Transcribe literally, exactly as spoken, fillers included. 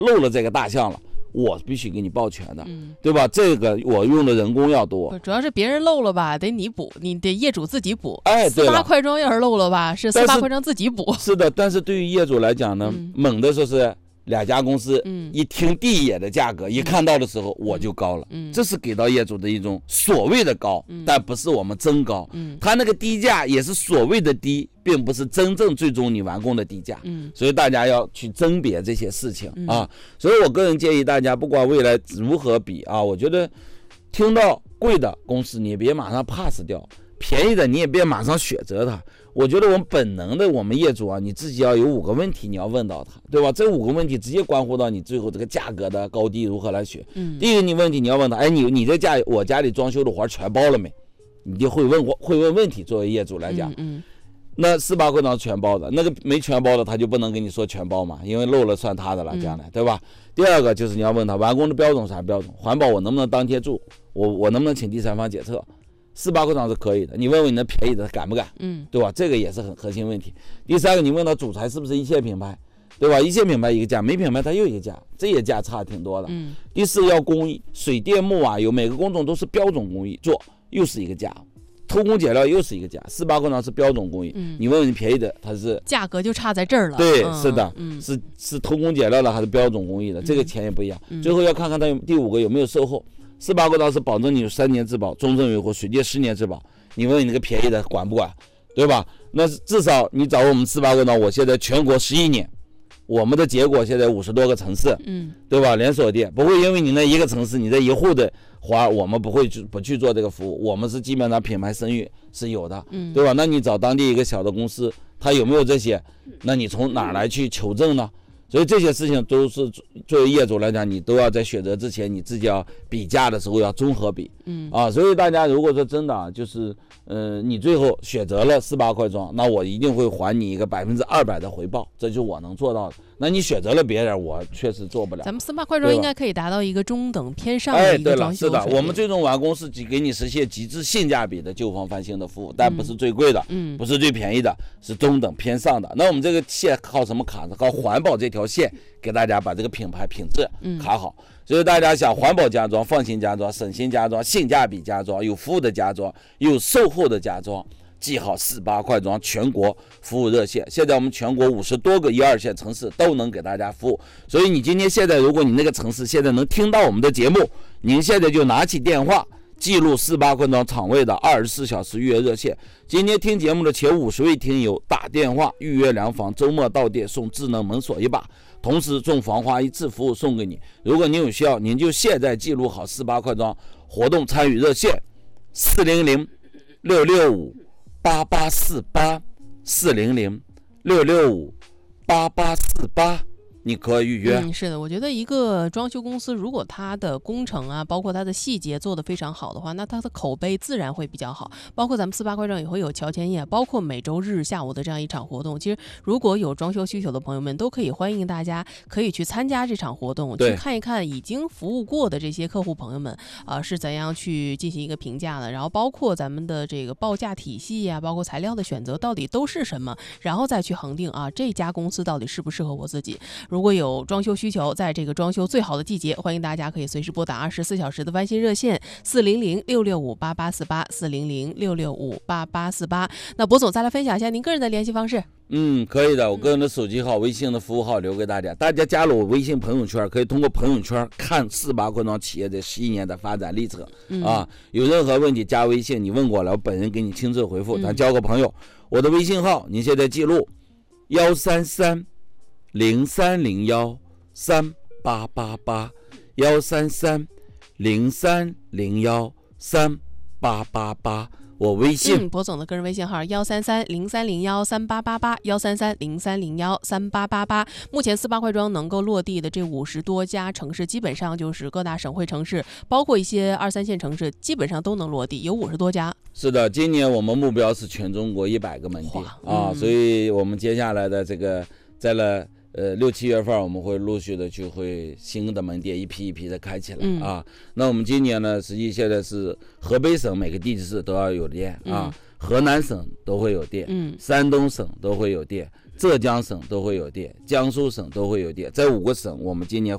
漏了这个大项了，我必须给你报全的，嗯、对吧？这个我用的人工要多， 主要是别人漏了吧，得你补，你得业主自己补。 哎，对了， 四八快装要是漏了吧，是四八快装自己补。 是的，但是对于业主来讲呢，嗯、猛的说是两家公司，嗯、一听地野的价格，嗯、一看到的时候我就高了，嗯、这是给到业主的一种所谓的高，嗯、但不是我们真高，嗯、他那个低价也是所谓的低，并不是真正最终你完工的低价，嗯、所以大家要去甄别这些事情，嗯、啊。所以我个人建议大家，不管未来如何比啊，我觉得听到贵的公司你也别马上 pass 掉，便宜的你也别马上选择它。我觉得我们本能的，我们业主啊，你自己要有五个问题你要问到他，对吧？这五个问题直接关乎到你最后这个价格的高低如何来选。嗯，第一个你问题你要问他，哎，你你这家我家里装修的活全包了没？你就会问会问问题，作为业主来讲，嗯，嗯那四八快装全包的，那个没全包的他就不能跟你说全包嘛，因为漏了算他的了，将来，对吧？第二个就是你要问他完工的标准啥标准，环保我能不能当天住，我我能不能请第三方检测？四八快装是可以的，你问问你那便宜的敢不敢，嗯，对吧？这个也是很核心问题。第三个，你问他主材是不是一线品牌，对吧？一线品牌一个价，没品牌它又一个价，这也价差挺多的。嗯。第四要工艺，水电木瓦油每个工种都是标准工艺做，又是一个价。偷工减料又是一个价，四八快装是标准工艺，嗯、你问问你便宜的，它是价格就差在这儿了。 对， 嗯、 是的，嗯、是是偷工减料的还是标准工艺的，嗯、这个钱也不一样。嗯、最后要看看它有第五个有没有售后，四八快装是保证你有三年质保，终身维护，水电十年质保。你问问你那个便宜的管不管，对吧？那至少你找我们四八快装，我现在全国十一年，我们的结果现在五十多个城市，嗯，对吧？连锁店不会因为你那一个城市你这一户的花，我们不会去不去做这个服务，我们是基本上品牌声誉是有的，嗯，对吧？那你找当地一个小的公司，他有没有这些？那你从哪来去求证呢？所以这些事情都是作为业主来讲，你都要在选择之前，你自己要比价的时候要综合比，嗯啊，所以大家如果说真的啊，就是呃，你最后选择了四八快装，那我一定会还你一个百分之二百的回报，这就是我能做到的。那你选择了别人，我确实做不了。 咱们四八快装应该可以达到一个中等偏上的一个装修水平。 哎，对了，是的，我们最终完工是给你实现极致性价比的旧房翻新的服务，但不是最贵的，嗯，不是最便宜的，是中等偏上的。那我们这个线靠什么卡呢？靠环保这条线给大家把这个品牌品质卡好。嗯，所以大家想环保家装、放心家装、省心家装、性价比家装、有服务的家装、有售后的家装。记好四八快装全国服务热线，现在我们全国五十多个一二线城市都能给大家服务。所以你今天现在，如果你那个城市现在能听到我们的节目，您现在就拿起电话记录四八快装厂位的二十四小时预约热线。今天听节目的前五十位听友打电话预约两房，周末到店送智能门锁一把，同时送防滑一次服务送给你。如果您有需要，您就现在记录好四八快装活动参与热线四零零六六五八八四八四零零六六五八八四八，你可以预约。 嗯，是的，我觉得一个装修公司如果它的工程啊，包括它的细节做得非常好的话，那它的口碑自然会比较好。包括咱们四八快装也会有乔前夜，包括每周日下午的这样一场活动。其实如果有装修需求的朋友们，都可以欢迎大家可以去参加这场活动，去看一看已经服务过的这些客户朋友们啊、呃、是怎样去进行一个评价的，然后包括咱们的这个报价体系呀、啊，包括材料的选择到底都是什么，然后再去恒定啊这家公司到底适不适合我自己。如果有装修需求，在这个装修最好的季节，欢迎大家可以随时拨打二十四小时的翻新热线四零零六六五八八四八四零零六六五八八四八。那博总再来分享一下您个人的联系方式。 嗯，可以的，我个人的手机号、微信的服务号留给大家，大家加入我微信朋友圈，可以通过朋友圈看四八快装企业的十一年的发展历程、嗯、啊。有任何问题加微信，你问过来，我本人给你亲自回复，咱交个朋友。我的微信号您现在记录幺三三零三零幺三八八八幺三三零三零幺三八八八，我微信。 嗯，博总的个人微信号幺三三零三零幺三八八八幺三三零三零幺三八八八。目前四八快装能够落地的这五十多家城市，基本上就是各大省会城市，包括一些二三线城市，基本上都能落地，有五十多家。 是的，今年我们目标是全中国一百个门店、嗯、啊，所以我们接下来的这个在了。呃，六七月份我们会陆续的就会新的门店一批一批的开起来、嗯、啊。那我们今年呢，实际现在是河北省每个地级市都要有店啊、嗯，河南省都会有店，嗯，山东省都会有店，浙江省都会有店，江苏省都会有店，这五个省我们今年